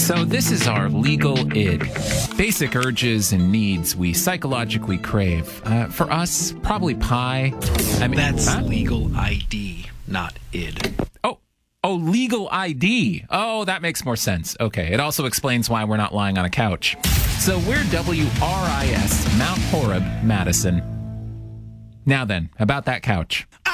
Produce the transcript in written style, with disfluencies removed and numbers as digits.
So this is our legal id. Basic urges and needs we psychologically crave. For us, probably pie. That's legal ID, not id. Oh, legal ID. Oh, that makes more sense. Okay. It also explains why we're not lying on a couch. So we're WRIS, Mount Horeb, Madison. Now then, about that couch.